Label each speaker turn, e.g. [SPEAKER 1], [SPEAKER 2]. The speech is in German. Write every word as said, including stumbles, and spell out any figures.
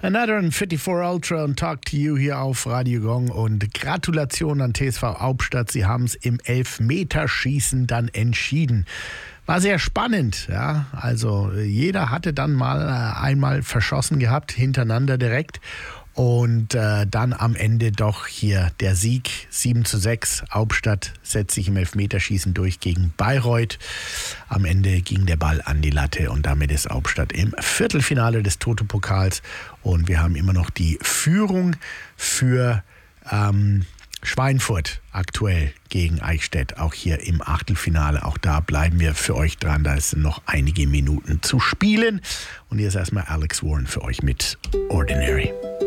[SPEAKER 1] Another vierundvierzig Ultra und Talk to You hier auf Radio Gong und Gratulation an T S V Hauptstadt. Sie haben es im Elfmeterschießen dann entschieden. War sehr spannend, ja. Also jeder hatte dann mal äh, einmal verschossen gehabt, hintereinander direkt. Und äh, dann am Ende doch hier der Sieg, sieben zu sechs. Hauptstadt setzt sich im Elfmeterschießen durch gegen Bayreuth. Am Ende ging der Ball an die Latte und damit ist Hauptstadt im Viertelfinale des Toto-Pokals. Und wir haben immer noch die Führung für ähm, Schweinfurt aktuell gegen Eichstätt, auch hier im Achtelfinale. Auch da bleiben wir für euch dran, da sind noch einige Minuten zu spielen. Und hier ist erstmal Alex Warren für euch mit Ordinary.